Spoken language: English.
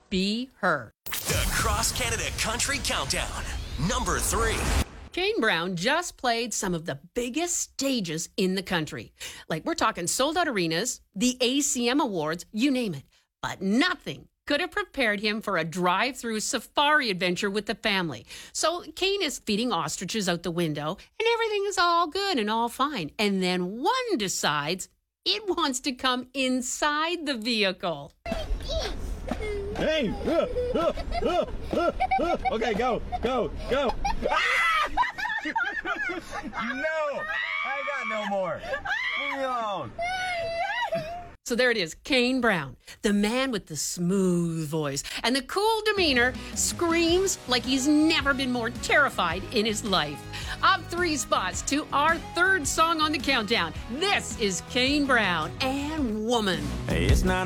be her. The Cross Canada Country Countdown, number 3. Kane Brown just played some of the biggest stages in the country. Like, we're talking sold-out arenas, the ACM Awards, you name it. But nothing could have prepared him for a drive-through safari adventure with the family. So Kane is feeding ostriches out the window, and everything is all good and all fine. And then one decides it wants to come inside the vehicle. Hey! Okay, go! No! I got no more. Leave me alone. So there it is, Kane Brown, the man with the smooth voice and the cool demeanor, screams like he's never been more terrified in his life. Up 3 spots to our 3rd song on the countdown. This is Kane Brown and Woman. Hey, it's not